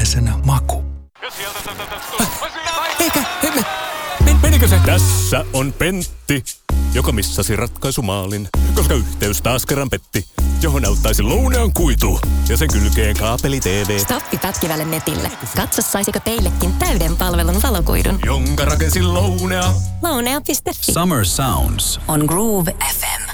eväänäisenä maku. Menikö se? Tässä on Pentti, joka missasi ratkaisumaalin, koska yhteys taas kerran petti, johon auttaisi Lounean kuitu ja sen kylkeen kaapeli TV. Stoppi pätkivälle netille. Katso, saisiko teillekin täyden palvelun valokuidun. Jonka rakensi Lounea. Lounea.fi. Summer Sounds on Groove FM.